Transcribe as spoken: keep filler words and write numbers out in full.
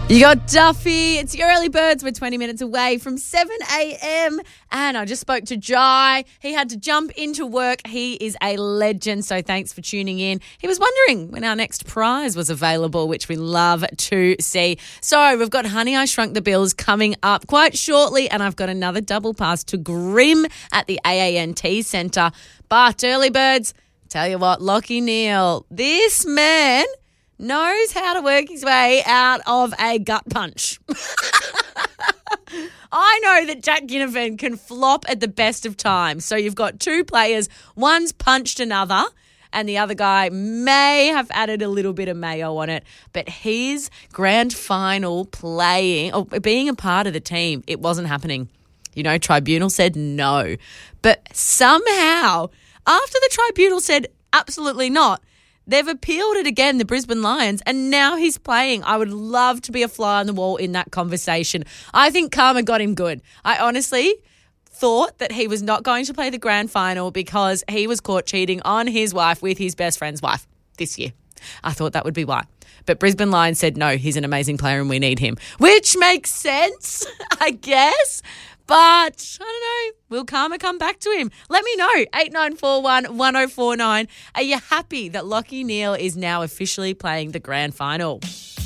You got Duffy. It's your early birds. We're twenty minutes away from seven a.m. And I just spoke to Jai. He had to jump into work. He is a legend, so thanks for tuning in. He was wondering when our next prize was available, which we love to see. So we've got Honey, I Shrunk the Bills coming up quite shortly, and I've got another double pass to Grimm at the A A N T Centre. But early birds, tell you what, Lachie Neale, this man knows how to work his way out of a gut punch. I know that Jack Ginnivan can flop at the best of times. So you've got two players, one's punched another, and the other guy may have added a little bit of mayo on it. But his grand final playing, or being a part of the team, it wasn't happening. You know, tribunal said no. But somehow, after the tribunal said absolutely not, they've appealed it again, the Brisbane Lions, and now he's playing. I would love to be a fly on the wall in that conversation. I think karma got him good. I honestly thought that he was not going to play the grand final because he was caught cheating on his wife with his best friend's wife this year. I thought that would be why. But Brisbane Lions said, no, he's an amazing player and we need him, which makes sense, I guess. But, I don't know, will karma come back to him? Let me know, eight nine four one, one oh four nine. Are you happy that Lachie Neale is now officially playing the grand final?